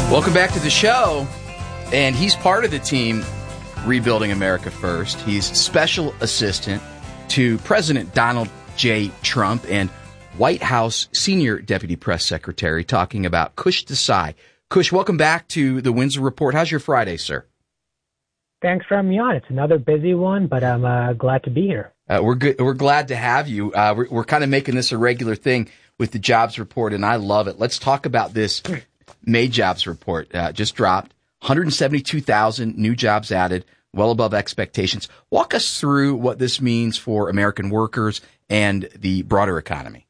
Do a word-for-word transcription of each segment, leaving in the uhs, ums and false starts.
Welcome back to the show. And he's part of the team Rebuilding America First. He's special assistant to President Donald J. Trump and White House Senior Deputy Press Secretary, talking about Kush Desai. Kush, welcome back to the Windsor Report. How's your Friday, sir? Thanks for having me on. It's another busy one, but I'm uh, glad to be here. Uh, we're good. We're glad to have you. Uh, we're, we're kind of making this a regular thing with the jobs report, and I love it. Let's talk about this May jobs report. Uh, just dropped one hundred seventy-two thousand new jobs added, well above expectations. Walk us through what this means for American workers and the broader economy.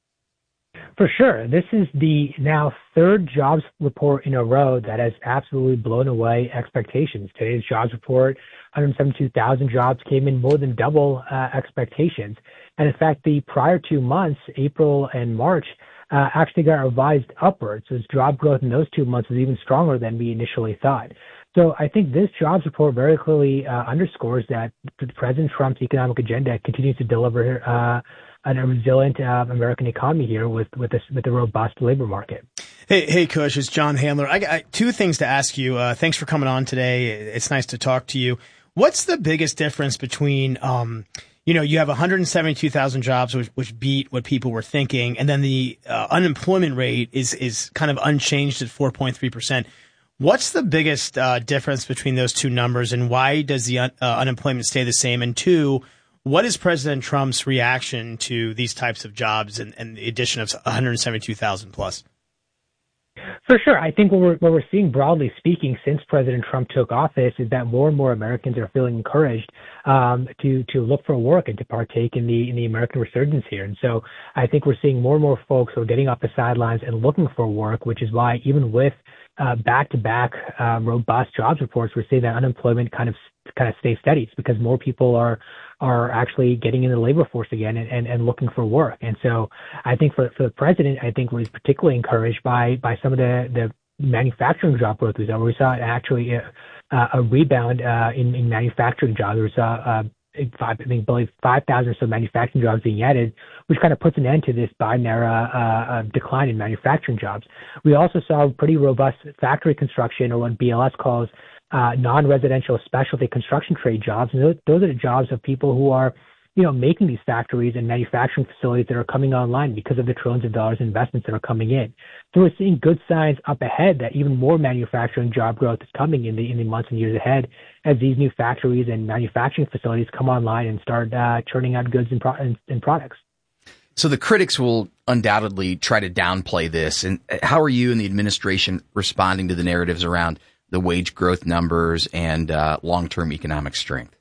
For sure. This is the now third jobs report in a row that has absolutely blown away expectations. Today's jobs report, one hundred seventy-two thousand jobs, came in more than double uh, expectations. And in fact, the prior two months, April and March, uh, actually got revised upwards. So job growth in those two months was even stronger than we initially thought. So I think this jobs report very clearly uh, underscores that President Trump's economic agenda continues to deliver uh, a resilient uh, American economy here with with a, with a robust labor market. Hey, hey, Kush, it's John Handler. I got two things to ask you. Uh, thanks for coming on today. It's nice to talk to you. What's the biggest difference between, um, you know, you have one hundred seventy-two thousand jobs, which, which beat what people were thinking, and then the uh, unemployment rate is is kind of unchanged at four point three percent. What's the biggest uh, difference between those two numbers, and why does the un- uh, unemployment stay the same? And two, what is President Trump's reaction to these types of jobs and, and the addition of one hundred seventy-two thousand plus? For sure. I think what we're, what we're seeing, broadly speaking, since President Trump took office is that more and more Americans are feeling encouraged um, to to look for work and to partake in the in the American resurgence here. And so I think we're seeing more and more folks who are getting off the sidelines and looking for work, which is why even with uh, back-to-back uh, robust jobs reports, we're seeing that unemployment kind of kind of stay steady. It's because more people are are actually getting in the labor force again and, and, and looking for work. And so I think for, for the president, I think was particularly encouraged by, by some of the, the manufacturing job growth we saw. We saw actually a, a rebound uh, in, in manufacturing jobs. We saw, uh, five, I think, believe five thousand or so manufacturing jobs being added, which kind of puts an end to this Biden era uh, uh, decline in manufacturing jobs. We also saw pretty robust factory construction, or what B L S calls Uh, non-residential specialty construction trade jobs. And those, those are the jobs of people who are, you know, making these factories and manufacturing facilities that are coming online because of the trillions of dollars in investments that are coming in. So we're seeing good signs up ahead that even more manufacturing job growth is coming in the in the months and years ahead as these new factories and manufacturing facilities come online and start uh, churning out goods and, pro- and, and products. So the critics will undoubtedly try to downplay this. And how are you and the administration responding to the narratives around the wage growth numbers and uh, long-term economic strength?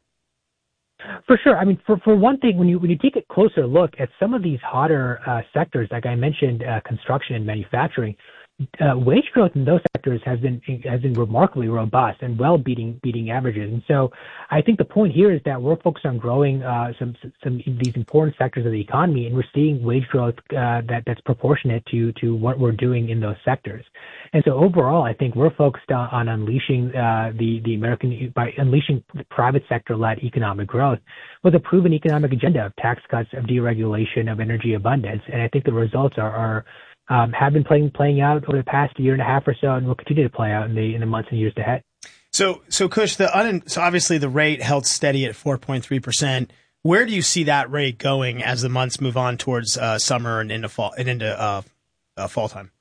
For sure. I mean, for, for one thing, when you when you take a closer look at some of these hotter uh, sectors, like I mentioned, uh, construction and manufacturing, uh, wage growth in those sectors has been has been remarkably robust and well beating beating averages. And so, I think the point here is that we're focused on growing uh, some some these important sectors of the economy, and we're seeing wage growth uh, that that's proportionate to to what we're doing in those sectors. And so overall, I think we're focused on, on unleashing uh, the the American by unleashing the private sector-led economic growth with a proven economic agenda of tax cuts, of deregulation, of energy abundance. And I think the results are, are um, have been playing playing out over the past year and a half or so, and will continue to play out in the in the months and years ahead. So, so Kush, the un, so obviously the rate held steady at four point three percent. Where do you see that rate going as the months move on towards uh, summer and into fall and into uh, uh, fall time?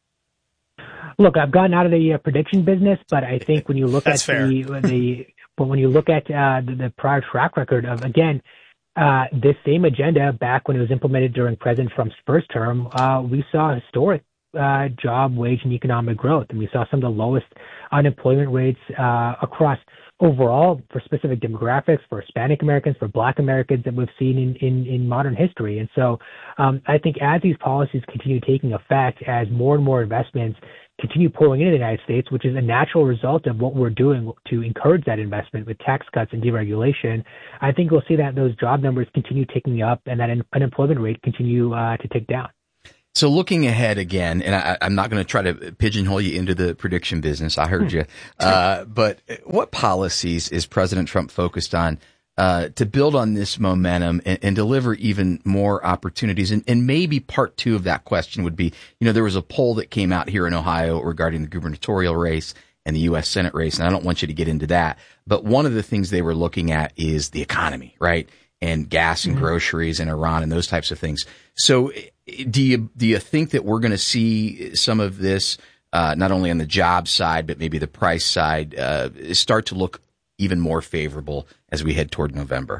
Look, I've gotten out of the uh, prediction business, but I think when you look That's at fair. the, the but when you look at uh, the, the prior track record of, again, uh, this same agenda back when it was implemented during President Trump's first term, uh, we saw historic uh, job, wage, and economic growth, and we saw some of the lowest unemployment rates uh, across overall for specific demographics, for Hispanic Americans, for Black Americans that we've seen in, in, in modern history. And so um, I think as these policies continue taking effect, as more and more investments continue pouring into the United States, which is a natural result of what we're doing to encourage that investment with tax cuts and deregulation, I think we'll see that those job numbers continue ticking up and that unemployment rate continue uh, to tick down. So looking ahead again, and I, I'm not going to try to pigeonhole you into the prediction business. I heard you. Uh, but what policies is President Trump focused on uh, to build on this momentum and, and deliver even more opportunities. And, and maybe part two of that question would be, you know, there was a poll that came out here in Ohio regarding the gubernatorial race and the U S Senate race, and I don't want you to get into that. But one of the things they were looking at is the economy, right? And gas and mm-hmm. groceries and Iran and those types of things. So do you do you think that we're going to see some of this, uh, not only on the job side, but maybe the price side, uh, start to look even more favorable as we head toward November?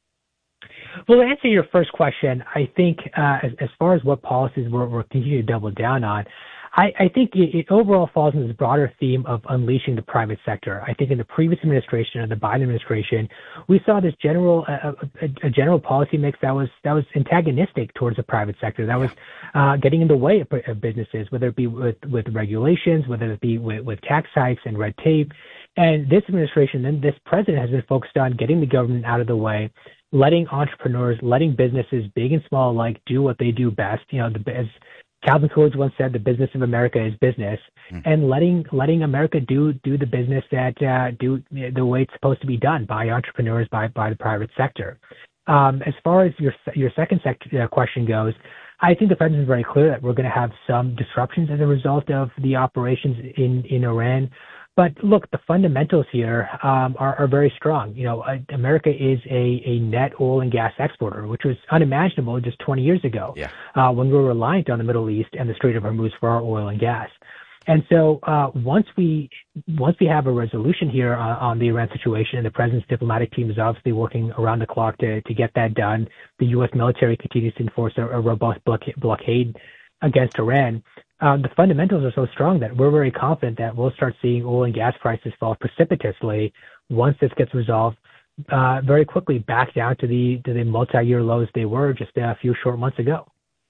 Well, to answer your first question, I think uh, as, as far as what policies we're, we're continuing to double down on, I, I think it, it overall falls into this broader theme of unleashing the private sector. I think in the previous administration and the Biden administration, we saw this general uh, a, a general policy mix that was that was antagonistic towards the private sector. That was uh, getting in the way of, of businesses, whether it be with, with regulations, whether it be with, with tax hikes and red tape. And this administration and this president has been focused on getting the government out of the way, letting entrepreneurs, letting businesses, big and small alike, do what they do best. You know, the, as Calvin Coolidge once said, the business of America is business, mm. and letting letting America do do the business that uh, do the way it's supposed to be done by entrepreneurs, by by the private sector. Um, as far as your your second sector, uh, question goes, I think the president is very clear that we're going to have some disruptions as a result of the operations in in Iran. But look, the fundamentals here um, are, are very strong. You know, uh, America is a, a net oil and gas exporter, which was unimaginable just twenty years ago, yeah. uh, when we were reliant on the Middle East and the Strait of Hormuz for our oil and gas. And so uh, once we once we have a resolution here on, on the Iran situation, and the president's diplomatic team is obviously working around the clock to, to get that done, the U S military continues to enforce a, a robust blockade against Iran. Uh, the fundamentals are so strong that we're very confident that we'll start seeing oil and gas prices fall precipitously once this gets resolved, uh, very quickly back down to the to the multi-year lows they were just a few short months ago.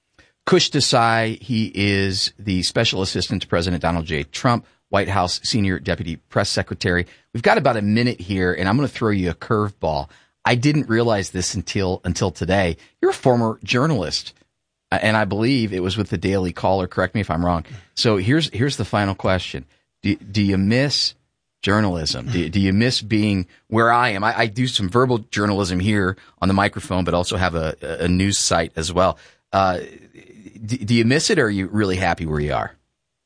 Kush Desai, he is the special assistant to President Donald J. Trump, White House senior deputy press secretary. We've got about a minute here, and I'm going to throw you a curveball. I didn't realize this until until today. You're a former journalist. And I believe it was with the Daily Caller. Correct me if I'm wrong. So here's here's the final question: Do, do you miss journalism? Do, do you miss being where I am? I, I do some verbal journalism here on the microphone, but also have a, a news site as well. Uh, do, do you miss it, or are you really happy where you are?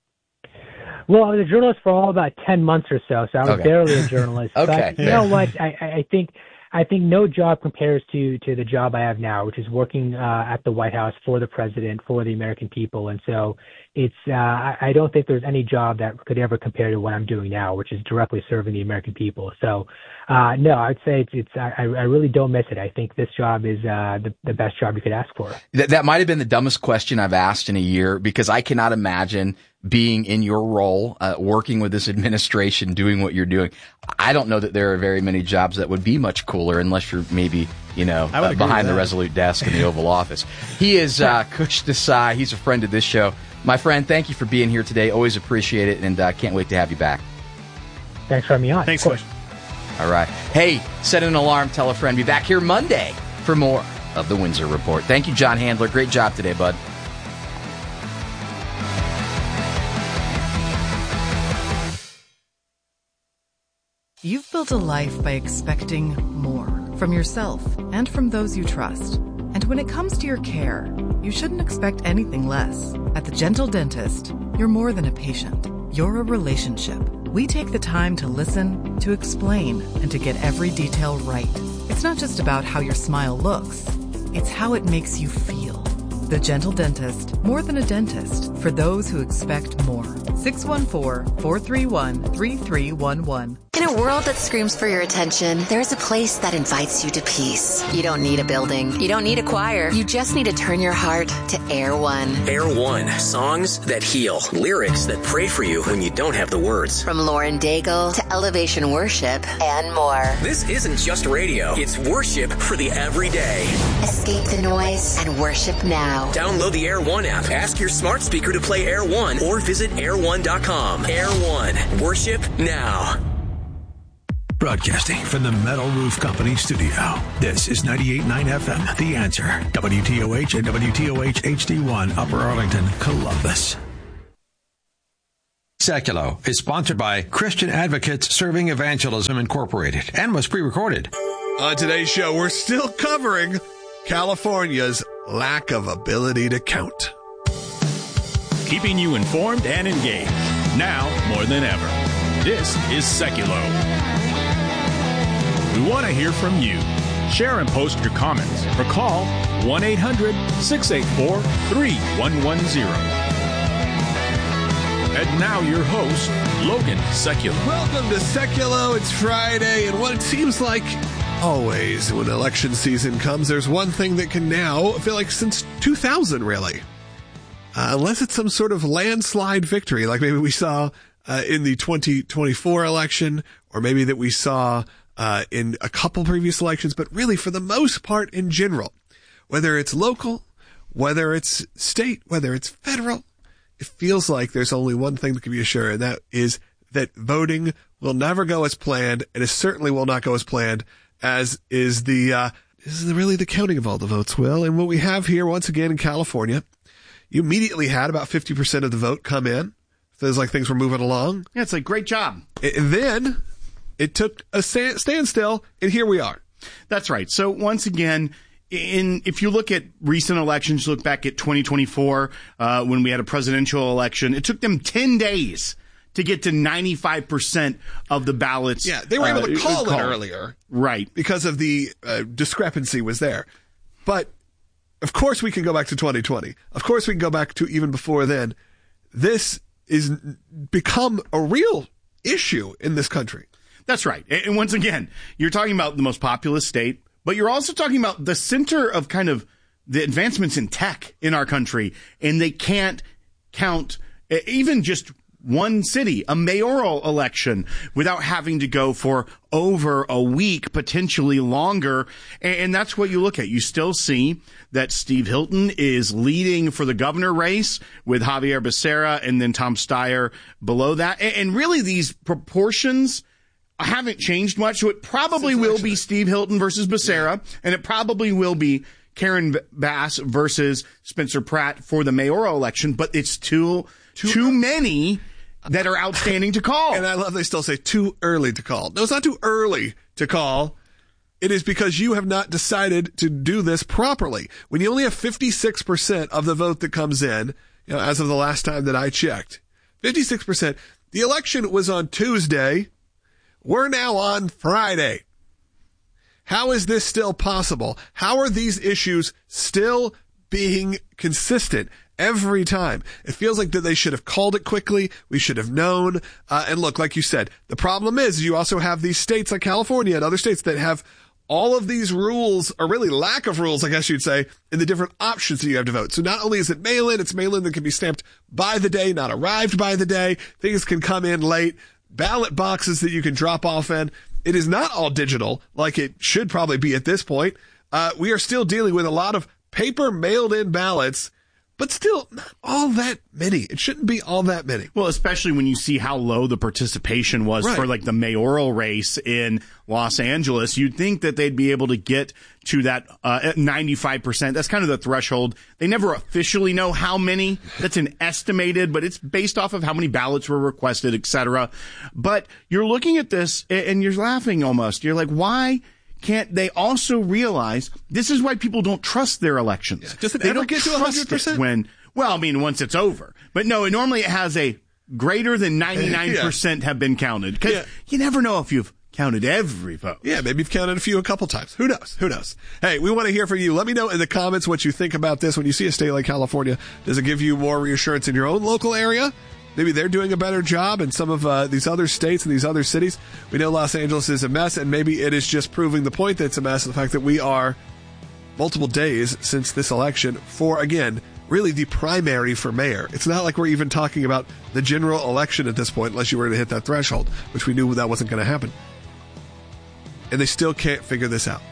Well, I was a journalist for all about ten months or so, so I was okay. barely a journalist. okay, But you know what? I, I think. I think no job compares to, to the job I have now, which is working uh, at the White House for the president, for the American people. And so it's uh, I, I don't think there's any job that could ever compare to what I'm doing now, which is directly serving the American people. So uh, no, I'd say it's, it's I, I really don't miss it. I think this job is uh, the, the best job you could ask for. That, that might have been the dumbest question I've asked in a year, because I cannot imagine being in your role, uh, working with this administration, doing what you're doing. I don't know that there are very many jobs that would be much cooler unless you're maybe, you know, uh, behind the Resolute desk in the Oval Office. He is uh, Kush Desai. He's a friend of this show. My friend, thank you for being here today. Always appreciate it, and uh, can't wait to have you back. Thanks for having me on. Thanks, Kush. All right. Hey, set an alarm, tell a friend. Be back here Monday for more of the Windsor Report. Thank you, John Handler. Great job today, bud. You've built a life by expecting more from yourself and from those you trust. And when it comes to your care, you shouldn't expect anything less. At the Gentle Dentist, you're more than a patient. You're a relationship. We take the time to listen, to explain, and to get every detail right. It's not just about how your smile looks. It's how it makes you feel. The Gentle Dentist, more than a dentist, for those who expect more. six one four, four three one, three three one one. In a world that screams for your attention, there's a place that invites you to peace. You don't need a building. You don't need a choir. You just need to turn your heart to Air One. Air One. Songs that heal. Lyrics that pray for you when you don't have the words. From Lauren Daigle to Elevation Worship and more. This isn't just radio. It's worship for the everyday. Escape the noise and worship now. Download the Air One app. Ask your smart speaker to play Air One or visit air one dot com. Air One. Worship now. Broadcasting from the Metal Roof Company studio. This is ninety-eight point nine F M, The Answer. W T O H and W T O H H D one, Upper Arlington, Columbus. Seculo is sponsored by Christian Advocates Serving Evangelism Incorporated and was pre-recorded. On today's show, we're still covering California's lack of ability to count. Keeping you informed and engaged, now more than ever. This is Seculo. We want to hear from you. Share and post your comments or call one eight hundred six eight four three one one zero. And now your host, Logan Seculo. Welcome to Seculo. It's Friday, and what it seems like always when election season comes, there's one thing that can now, I feel like since two thousand really, uh, unless it's some sort of landslide victory, like maybe we saw uh, in the twenty twenty-four election, or maybe that we saw uh, in a couple previous elections, but really for the most part in general, whether it's local, whether it's state, whether it's federal, it feels like there's only one thing that can be assured, and that is that voting will never go as planned, and it certainly will not go as planned as is the, uh, this is really the counting of all the votes, Will. And what we have here, once again, in California, you immediately had about fifty percent of the vote come in. Feels like things were moving along. Yeah, it's like, great job. And then it took a stand- standstill, and here we are. That's right. So once again, in if you look at recent elections, look back at twenty twenty-four, uh, when we had a presidential election, it took them ten days to get to ninety-five percent of the ballots. Yeah, they were able uh, to call called. it earlier. Right. Because of the uh, discrepancy was there. But, of course, we can go back to twenty twenty. Of course, we can go back to even before then. This is become a real issue in this country. That's right. And once again, you're talking about the most populous state, but you're also talking about the center of kind of the advancements in tech in our country. And they can't count even just one city, a mayoral election, without having to go for over a week, potentially longer. And that's what you look at. You still see that Steve Hilton is leading for the governor race with Javier Becerra and then Tom Steyer below that. And really these proportions haven't changed much. So it probably will be Steve Hilton versus Becerra, yeah. And it probably will be Karen Bass versus Spencer Pratt for the mayoral election. But it's too, too, too many that are outstanding to call. And I love they still say too early to call. No, it's not too early to call. It is because you have not decided to do this properly. When you only have fifty-six percent of the vote that comes in, you know, as of the last time that I checked, fifty-six percent. The election was on Tuesday. We're now on Friday. How is this still possible? How are these issues still being consistent every time? It feels like that they should have called it quickly. We should have known. Uh, and look, like you said, the problem is you also have these states like California and other states that have all of these rules, or really lack of rules, I guess you'd say, in the different options that you have to vote. So not only is it mail-in, it's mail-in that can be stamped by the day, not arrived by the day. Things can come in late. Ballot boxes that you can drop off in. It is not all digital like it should probably be at this point. Uh, we are still dealing with a lot of paper mailed-in ballots, but still not all that many. It shouldn't be all that many. Well, especially when you see how low the participation was right. for like the mayoral race in Los Angeles. You'd think that they'd be able to get to that uh, ninety-five percent. That's kind of the threshold. They never officially know how many. That's an estimated, but it's based off of how many ballots were requested, et cetera. But you're looking at this and you're laughing almost. You're like, why can't they also realize this is why people don't trust their elections? Yeah. Does it they ever don't get to one hundred percent? When, well, I mean, once it's over. But no, it normally it has a greater than ninety-nine percent yeah. have been counted. Because yeah. you never know if you've counted every vote. Yeah, maybe you've counted a few a couple times. Who knows? Who knows? Hey, we want to hear from you. Let me know in the comments what you think about this. When you see a state like California, does it give you more reassurance in your own local area? Maybe they're doing a better job in some of uh, these other states and these other cities. We know Los Angeles is a mess, and maybe it is just proving the point that it's a mess, the fact that we are multiple days since this election for, again, really the primary for mayor. It's not like we're even talking about the general election at this point, unless you were to hit that threshold, which we knew that wasn't going to happen. And they still can't figure this out.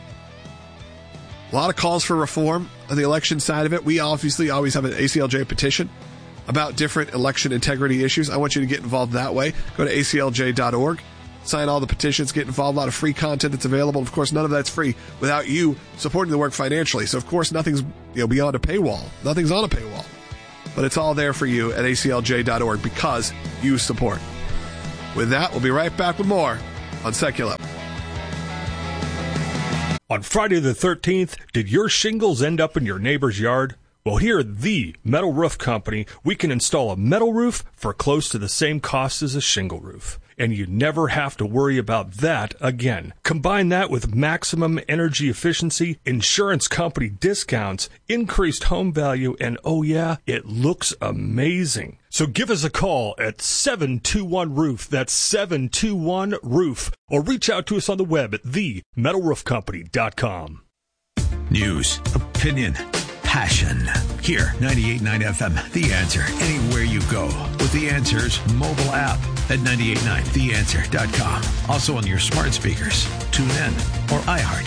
A lot of calls for reform on the election side of it. We obviously always have an A C L J petition about different election integrity issues. I want you to get involved that way. Go to A C L J dot org. Sign all the petitions, get involved. A lot of free content that's available. Of course, none of that's free without you supporting the work financially. So, of course, nothing's you know beyond a paywall. Nothing's on a paywall. But it's all there for you at A C L J dot org because you support. With that, we'll be right back with more on Secular. On Friday the thirteenth, did your shingles end up in your neighbor's yard? Well, here at the Metal Roof Company, we can install a metal roof for close to the same cost as a shingle roof. And you never have to worry about that again. Combine that with maximum energy efficiency, insurance company discounts, increased home value, and oh yeah, it looks amazing. So give us a call at seven two one roof. That's seven two one roof. Or reach out to us on the web at the metal roof company dot com. News, opinion, passion. Here, ninety-eight point nine F M, The Answer. Anywhere you go with The Answer's mobile app at nine eight nine the answer dot com. Also on your smart speakers. Tune in or iHeart.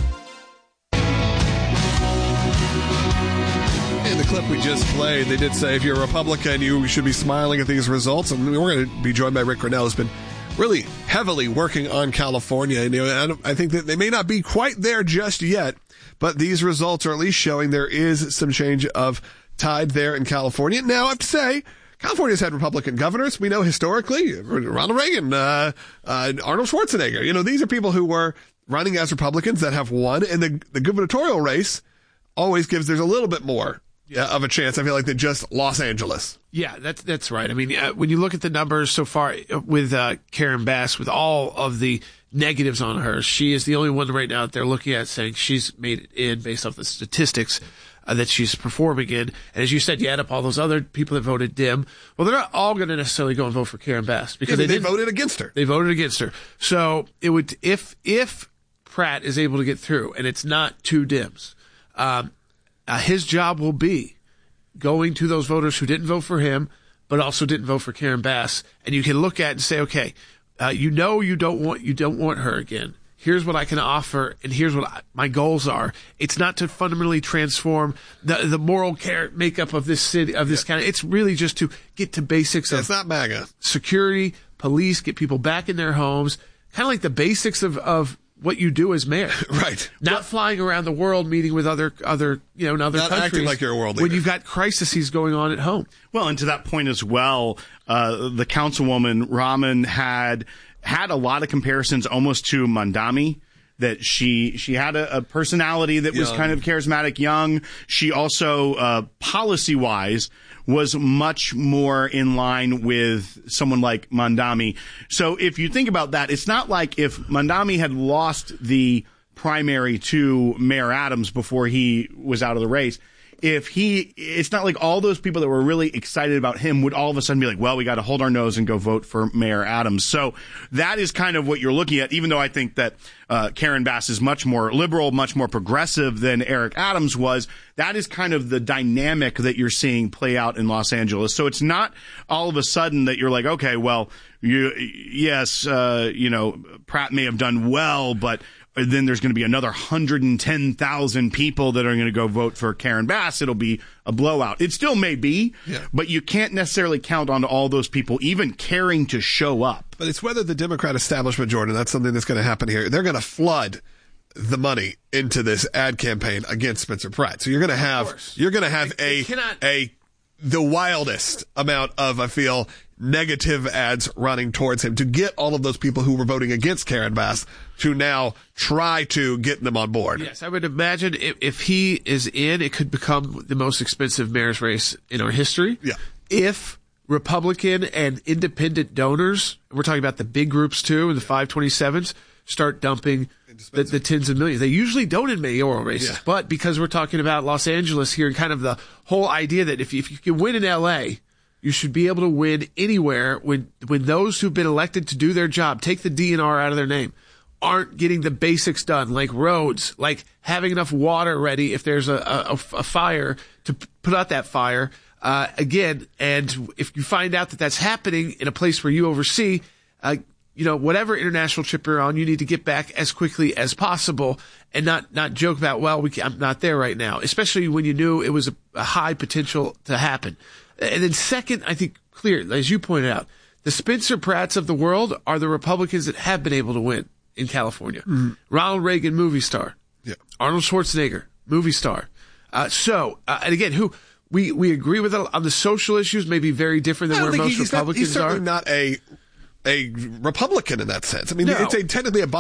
In the clip we just played, they did say if you're a Republican, you should be smiling at these results. And we're going to be joined by Rick Grenell, who's been really heavily working on California. And you know, I think that they may not be quite there just yet, but these results are at least showing there is some change of tide there in California. Now, I have to say, California's had Republican governors. We know historically, Ronald Reagan, uh, uh, Arnold Schwarzenegger. You know, these are people who were running as Republicans that have won. And the, the gubernatorial race always gives, there's a little bit more yeah, of a chance, I feel like, than just Los Angeles. Yeah, that's that's right. I mean, uh, when you look at the numbers so far with uh, Karen Bass, with all of the negatives on her, she is the only one right now that they're looking at saying she's made it in based off the statistics uh, that she's performing in. And as you said, you add up all those other people that voted Dim. Well, they're not all going to necessarily go and vote for Karen Bass because yeah, they, they voted against her. They voted against her. So it would if if Pratt is able to get through, and it's not two Dims, um, uh, his job will be going to those voters who didn't vote for him, but also didn't vote for Karen Bass, and you can look at it and say, okay, uh, you know you don't want you don't want her again. Here's what I can offer, and here's what I, my goals are. It's not to fundamentally transform the the moral care makeup of this city, of this yeah. county. It's really just to get to basics yeah, of it's not MAGA. Security, police, get people back in their homes, kind of like the basics of of what you do as mayor. Right. Not well, flying around the world meeting with other, other, you know, in other not countries. Acting like you're a world leader. When you've got crises going on at home. Well, and to that point as well, uh, the councilwoman, Rahman, had, had a lot of comparisons almost to Mandami. That she, she had a, a personality that was young. Kind of charismatic, young. She also, uh, policy-wise, was much more in line with someone like Mandami. So if you think about that, it's not like if Mandami had lost the primary to Mayor Adams before he was out of the race. If he, it's not like all those people that were really excited about him would all of a sudden be like, well, we got to hold our nose and go vote for Mayor Adams. So that is kind of what you're looking at, even though I think that uh, Karen Bass is much more liberal, much more progressive than Eric Adams was. That is kind of the dynamic that you're seeing play out in Los Angeles. So it's not all of a sudden that you're like, okay, well, you, yes, uh, you know, Pratt may have done well, but then there's going to be another one hundred ten thousand people that are going to go vote for Karen Bass. It'll be a blowout. It still may be, yeah. but you can't necessarily count on all those people even caring to show up. But it's whether the Democrat establishment, Jordan, that's something that's going to happen here. They're going to flood the money into this ad campaign against Spencer Pratt. So you're going to have, you're going to have it, a, it cannot... a, the wildest amount of, I feel, negative ads running towards him to get all of those people who were voting against Karen Bass to now try to get them on board. Yes, I would imagine if, if he is in, it could become the most expensive mayor's race in our history. Yeah. If Republican and independent donors, we're talking about the big groups too, the five twenty-sevens, start dumping the, the tens of millions. They usually don't in mayoral races, yeah. but because we're talking about Los Angeles here and kind of the whole idea that if you, if you can win in L A, you should be able to win anywhere when when those who've been elected to do their job, take the D N R out of their name, aren't getting the basics done, like roads, like having enough water ready if there's a, a, a fire to put out that fire. Uh, again, and if you find out that that's happening in a place where you oversee, uh, you know, whatever international trip you're on, you need to get back as quickly as possible and not, not joke about, well, we can, I'm not there right now, especially when you knew it was a, a high potential to happen. And then second, I think clear, as you pointed out, the Spencer Pratts of the world are the Republicans that have been able to win in California. Mm-hmm. Ronald Reagan, movie star. Yeah. Arnold Schwarzenegger, movie star. Uh, so, uh, and again, who we, we agree with on the social issues may be very different than where most he's Republicans not, he's certainly are. not a, a Republican in that sense. I mean, no. it's a technically a